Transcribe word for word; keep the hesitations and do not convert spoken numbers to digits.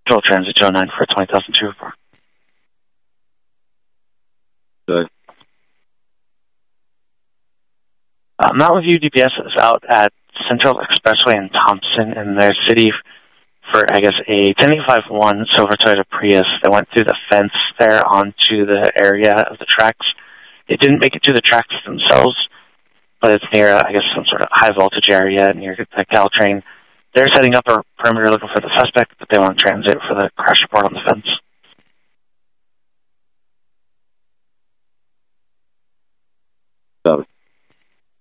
Control Transit two oh nine for a twenty thousand two report. Good. Uh, Mountain View D P S is out at Central Expressway in Thompson in their city for, I guess, a ten eighty-five one silver Toyota Prius that went through the fence there onto the area of the tracks. It didn't make it to the tracks themselves, but it's near, I guess, some sort of high voltage area near the Caltrain. They're setting up a perimeter looking for the suspect, but they want transit for the crash report on the fence. Got it.